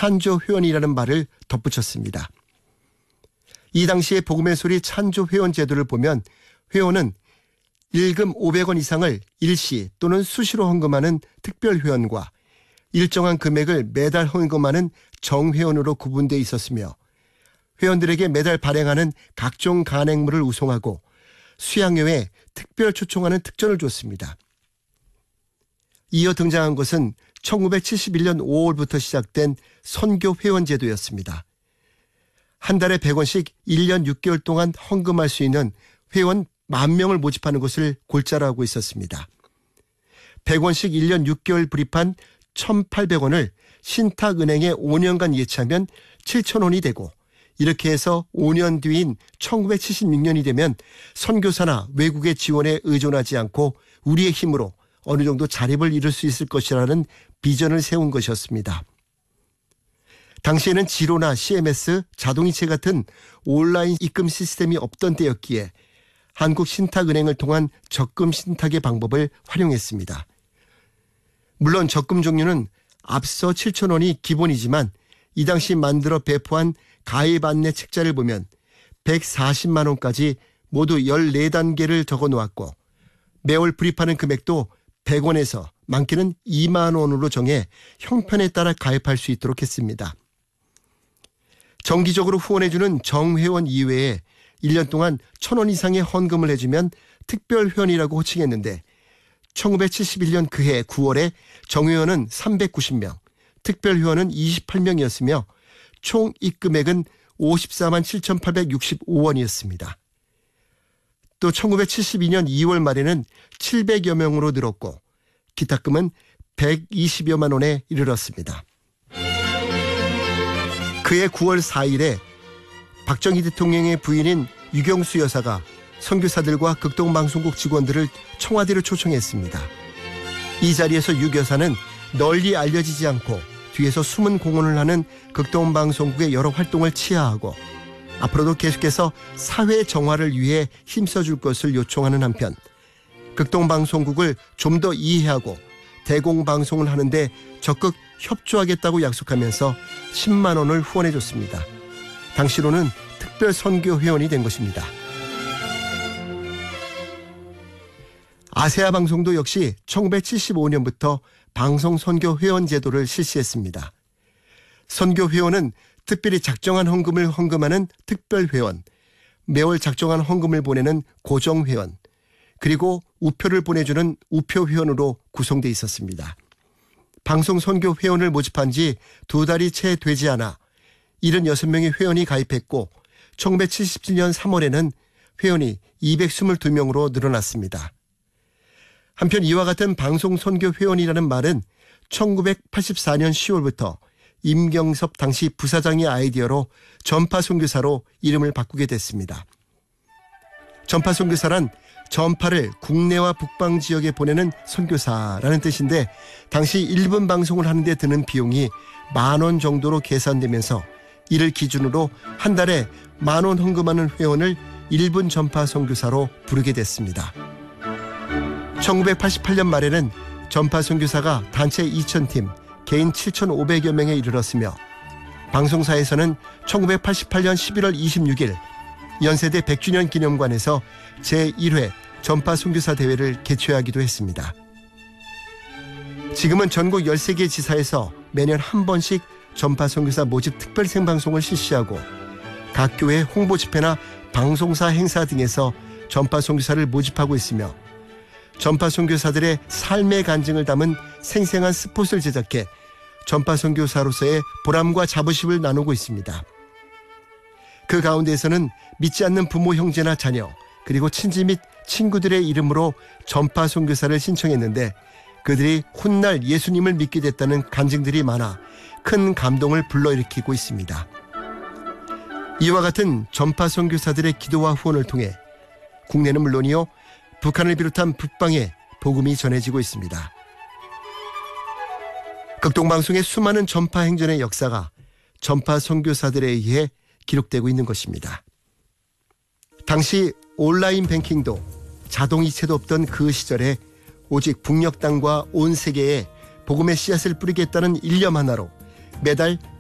찬조 회원이라는 말을 덧붙였습니다. 이 당시의 복음의 소리 찬조 회원 제도를 보면 회원은 일금 500원 이상을 일시 또는 수시로 헌금하는 특별 회원과 일정한 금액을 매달 헌금하는 정회원으로 구분되어 있었으며 회원들에게 매달 발행하는 각종 간행물을 우송하고 수양회에 특별 초청하는 특전을 줬습니다. 이어 등장한 것은 1971년 5월부터 시작된 선교 회원 제도였습니다. 한 달에 100원씩 1년 6개월 동안 헌금할 수 있는 회원 10,000명을 모집하는 것을 골자로 하고 있었습니다. 100원씩 1년 6개월 불입한 1,800원을 신탁은행에 5년간 예치하면 7,000원이 되고 이렇게 해서 5년 뒤인 1976년이 되면 선교사나 외국의 지원에 의존하지 않고 우리의 힘으로 어느 정도 자립을 이룰 수 있을 것이라는 비전을 세운 것이었습니다. 당시에는 지로나 CMS, 자동이체 같은 온라인 입금 시스템이 없던 때였기에 한국신탁은행을 통한 적금 신탁의 방법을 활용했습니다. 물론 적금 종류는 앞서 7,000원이 기본이지만 이 당시 만들어 배포한 가입 안내 책자를 보면 140만 원까지 모두 14단계를 적어 놓았고 매월 불입하는 금액도 100원에서 많게는 2만 원으로 정해 형편에 따라 가입할 수 있도록 했습니다. 정기적으로 후원해주는 정회원 이외에 1년 동안 1,000원 이상의 헌금을 해주면 특별회원이라고 호칭했는데 1971년 그해 9월에 정회원은 390명, 특별회원은 28명이었으며 총 입금액은 54만 7,865원이었습니다. 또 1972년 2월 말에는 700여 명으로 늘었고 기탁금은 120여만 원에 이르렀습니다. 그해 9월 4일에 박정희 대통령의 부인인 유경수 여사가 선교사들과 극동방송국 직원들을 청와대로 초청했습니다. 이 자리에서 유 여사는 널리 알려지지 않고 뒤에서 숨은 공헌을 하는 극동방송국의 여러 활동을 치하하고 앞으로도 계속해서 사회 정화를 위해 힘써줄 것을 요청하는 한편 극동방송국을 좀 더 이해하고 대공방송을 하는데 적극 협조하겠다고 약속하면서 10만 원을 후원해줬습니다. 당시로는 특별 선교 회원이 된 것입니다. 아세아 방송도 역시 1975년부터 방송 선교 회원 제도를 실시했습니다. 선교 회원은 특별히 작정한 헌금을 헌금하는 특별 회원, 매월 작정한 헌금을 보내는 고정 회원, 그리고 우표를 보내주는 우표 회원으로 구성되어 있었습니다. 방송 선교 회원을 모집한 지 2달이 채 되지 않아 76명의 회원이 가입했고 1977년 3월에는 회원이 222명으로 늘어났습니다. 한편 이와 같은 방송 선교 회원이라는 말은 1984년 10월부터 임경섭 당시 부사장의 아이디어로 전파 선교사로 이름을 바꾸게 됐습니다. 전파 선교사란 전파를 국내와 북방 지역에 보내는 선교사라는 뜻인데 당시 1분 방송을 하는 데 드는 비용이 10,000원 정도로 계산되면서 이를 기준으로 한 달에 10,000원 헌금하는 회원을 1분 전파 선교사로 부르게 됐습니다. 1988년 말에는 전파 선교사가 단체 2,000팀, 개인 7,500여 명에 이르렀으며 방송사에서는 1988년 11월 26일 연세대 100주년 기념관에서 제1회 전파 선교사 대회를 개최하기도 했습니다. 지금은 전국 13개 지사에서 매년 한 번씩 전파 선교사 모집 특별 생방송을 실시하고 각 교회 홍보 집회나 방송사 행사 등에서 전파 선교사를 모집하고 있으며 전파 선교사들의 삶의 간증을 담은 생생한 스폿을 제작해 전파 선교사로서의 보람과 자부심을 나누고 있습니다. 그 가운데에서는 믿지 않는 부모, 형제나 자녀, 그리고 친지 및 친구들의 이름으로 전파 선교사를 신청했는데 그들이 훗날 예수님을 믿게 됐다는 간증들이 많아 큰 감동을 불러일으키고 있습니다. 이와 같은 전파 선교사들의 기도와 후원을 통해 국내는 물론이요 북한을 비롯한 북방에 복음이 전해지고 있습니다. 극동방송의 수많은 전파 행전의 역사가 전파 선교사들에 의해 기록되고 있는 것입니다. 당시 온라인 뱅킹도 자동이체도 없던 그 시절에 오직 북녘 땅과 온 세계에 복음의 씨앗을 뿌리겠다는 일념 하나로 매달